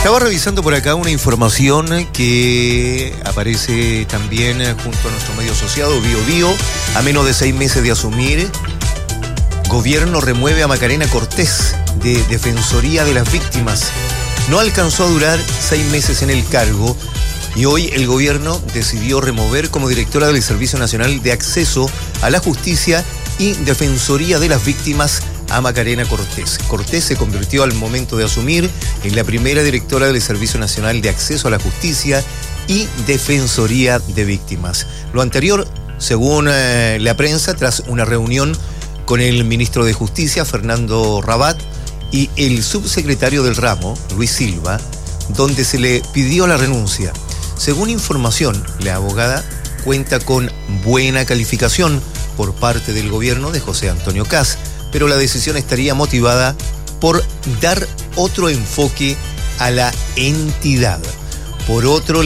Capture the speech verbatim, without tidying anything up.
Estaba revisando por acá una información que aparece también junto a nuestro medio asociado, Bio Bio. A menos de seis meses de asumir, gobierno remueve a Macarena Cortés de Defensoría de las Víctimas. No alcanzó a durar seis meses en el cargo y hoy el gobierno decidió remover como directora del Servicio Nacional de Acceso a la Justicia y Defensoría de las Víctimas a Macarena Cortés. Cortés se convirtió al momento de asumir en la primera directora del Servicio Nacional de Acceso a la Justicia y Defensoría de Víctimas. Lo anterior, según eh, la prensa, tras una reunión con el ministro de Justicia, Fernando Rabat, y el subsecretario del ramo, Luis Silva, donde se le pidió la renuncia. Según información, la abogada cuenta con buena calificación por parte del gobierno de José Antonio Kast, pero la decisión estaría motivada por dar otro enfoque a la entidad. Por otro